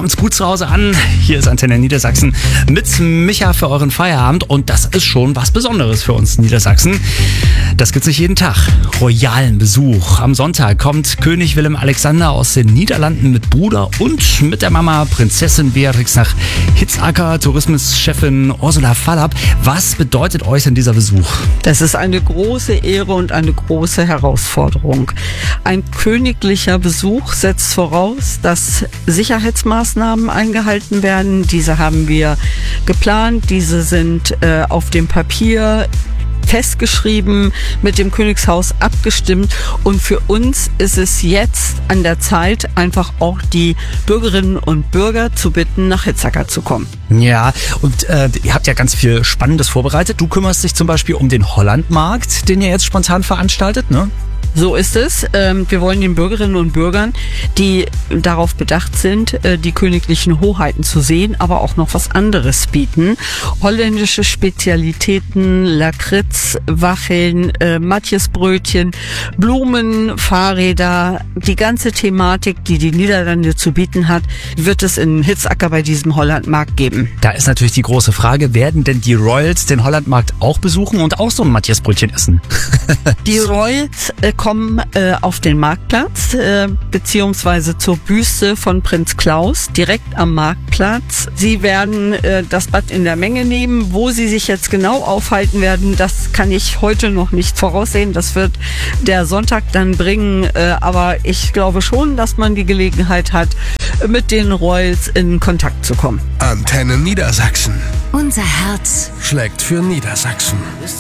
Kommt gut zu Hause an. Hier ist Antenne Niedersachsen mit Micha für euren Feierabend. Und das ist schon was Besonderes für uns Niedersachsen. Das gibt's nicht jeden Tag. Royalen Besuch. Am Sonntag kommt König Willem Alexander aus den Niederlanden mit Bruder und mit der Mama Prinzessin Beatrix nach Hitzacker. Tourismuschefin Ursula Fallab. Was bedeutet euch denn dieser Besuch? Das ist eine große Ehre und eine große Herausforderung. Ein königlicher Besuch setzt voraus, dass Sicherheitsmaßnahmen eingehalten werden. Diese haben wir geplant. Diese sind auf dem Papier festgeschrieben, mit dem Königshaus abgestimmt, und für uns ist es jetzt an der Zeit, einfach auch die Bürgerinnen und Bürger zu bitten, nach Hitzacker zu kommen. Ja, und ihr habt ja ganz viel Spannendes vorbereitet. Du kümmerst dich zum Beispiel um den Hollandmarkt, den ihr jetzt spontan veranstaltet, ne? So ist es. Wir wollen den Bürgerinnen und Bürgern, die darauf bedacht sind, die königlichen Hoheiten zu sehen, aber auch noch was anderes bieten. Holländische Spezialitäten, Lakritz, Waffeln, Matjesbrötchen, Blumen, Fahrräder, die ganze Thematik, die die Niederlande zu bieten hat, wird es in Hitzacker bei diesem Hollandmarkt geben. Da ist natürlich die große Frage, werden denn die Royals den Hollandmarkt auch besuchen und auch so ein Matjesbrötchen essen? Die Royals kommen auf den Marktplatz, beziehungsweise zur Büste von Prinz Klaus, direkt am Marktplatz. Sie werden das Bad in der Menge nehmen. Wo sie sich jetzt genau aufhalten werden, das kann ich heute noch nicht voraussehen. Das wird der Sonntag dann bringen. Aber ich glaube schon, dass man die Gelegenheit hat, mit den Royals in Kontakt zu kommen. Antenne Niedersachsen. Unser Herz Schlägt für Niedersachsen.